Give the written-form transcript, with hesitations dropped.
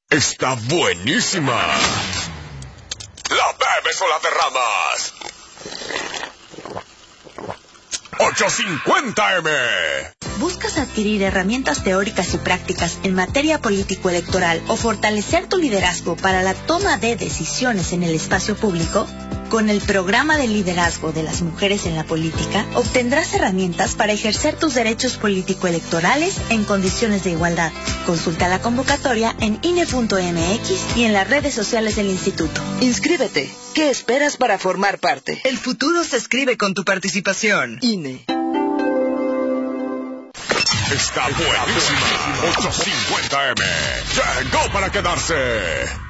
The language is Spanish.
está buenísima. ¿La bebes o la derramas? 850M. ¿Buscas adquirir herramientas teóricas y prácticas en materia político-electoral o fortalecer tu liderazgo para la toma de decisiones en el espacio público? Con el programa de liderazgo de las mujeres en la política, obtendrás herramientas para ejercer tus derechos político-electorales en condiciones de igualdad. Consulta la convocatoria en INE.mx y en las redes sociales del instituto. Inscríbete. ¿Qué esperas para formar parte? El futuro se escribe con tu participación. INE. Está buenísima. 850M. Llegó para quedarse.